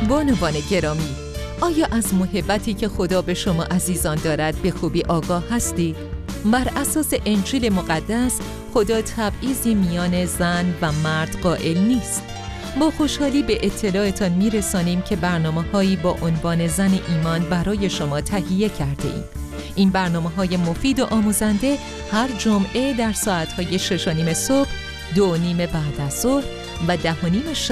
بانوان گرامی، آیا از محبتی که خدا به شما عزیزان دارد به خوبی آگاه هستید؟ بر اساس انجیل مقدس خدا تبعیضی میان زن و مرد قائل نیست. با خوشحالی به اطلاعتان میرسانیم که برنامه‌هایی با عنوان زن ایمان برای شما تهیه کرده ایم. این برنامه‌های مفید و آموزنده هر جمعه در ساعت‌های 6:30 صبح، 2:30 بعد از ظهر و 10:30 شب